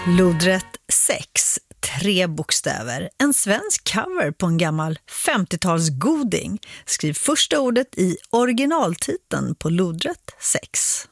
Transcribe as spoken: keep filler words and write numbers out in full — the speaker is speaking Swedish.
Lodrätt sex, tre bokstäver. En svensk cover på en gammal femtiotalsgoding. Skriv första ordet i originaltiteln på lodrätt sex.